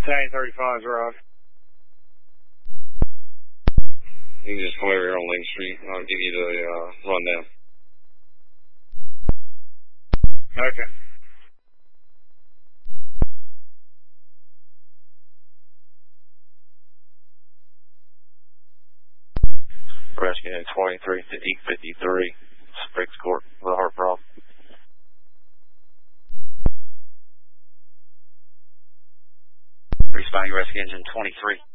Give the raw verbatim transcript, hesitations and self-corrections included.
Tank thirty-five drive. You can just come over here on Link Street. I'll give you the uh, rundown. Okay. Rescue in twenty-three fifty fifty-three, Spriggs Court with a heart problem. Responding rescue engine twenty-three.